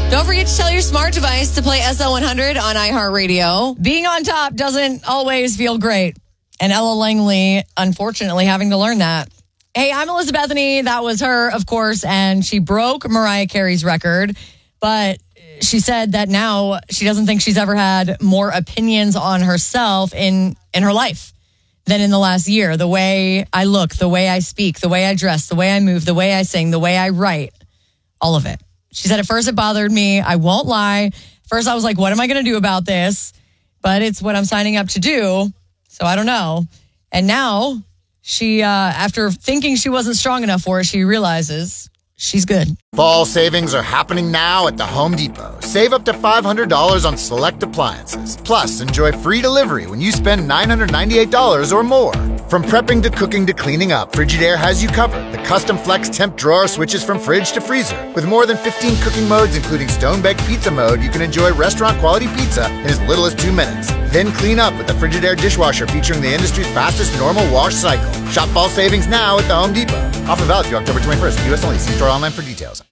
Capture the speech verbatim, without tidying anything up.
Don't forget to tell your smart device to play S L one hundred on iHeartRadio. Being on top doesn't always feel great. And Ella Langley, unfortunately, having to learn that. Hey, I'm Elizabeth Bethany. That was her, of course, and she broke Mariah Carey's record. But she said that now she doesn't think she's ever had more opinions on herself in, in her life than in the last year. The way I look, the way I speak, the way I dress, the way I move, the way I sing, the way I write, all of it. She said, at first it bothered me. I won't lie. First I was like, what am I going to do about this? But it's what I'm signing up to do. So I don't know. And now she, uh, after thinking she wasn't strong enough for it, she realizes she's good. Fall savings are happening now at the Home Depot. Save up to five hundred dollars on select appliances. Plus, enjoy free delivery when you spend nine hundred ninety-eight dollars or more. From prepping to cooking to cleaning up, Frigidaire has you covered. The custom flex temp drawer switches from fridge to freezer. With more than fifteen cooking modes, including stone-baked pizza mode, you can enjoy restaurant-quality pizza in as little as two minutes. Then clean up with the Frigidaire dishwasher featuring the industry's fastest normal wash cycle. Shop fall savings now at the Home Depot. Offer valid through October twenty-first. U S only. See store online for details.